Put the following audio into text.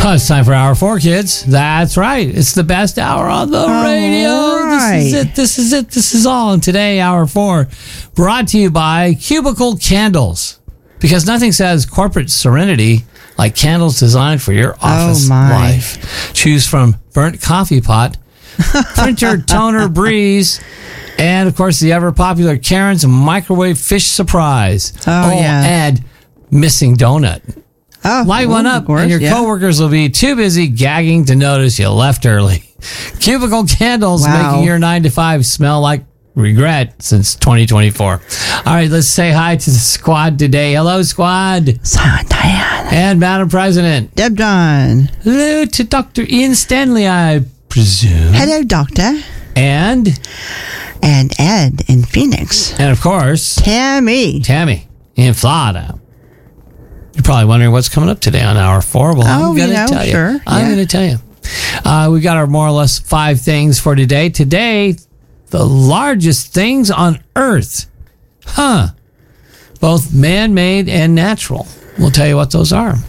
Oh, it's time for Hour 4, kids. That's right. It's the best hour on the radio. Right. This is it. This is all. And today, Hour 4, brought to you by Cubicle Candles. Because nothing says corporate serenity like candles designed for your office life. Choose from burnt coffee pot, printer toner breeze, and of course the ever popular Karen's microwave fish surprise. And missing donut. Light one up, and your coworkers will be too busy gagging to notice you left early. Cubicle Candles making your 9 to 5 smell like regret since 2024. All right, let's say hi to the squad today. Hello, squad. Simon Diane. And Madam President. Deb John. Hello to Dr. Ian Stanley, I presume. Hello, Doctor. And Ed in Phoenix. And of course, Tammy in Florida. You're probably wondering what's coming up today on Hour 4. Well, I'm going to tell you. Sure. I'm going to tell you. We got our more or less 5 things for today. Today, the largest things on Earth. Both man-made and natural. We'll tell you what those are.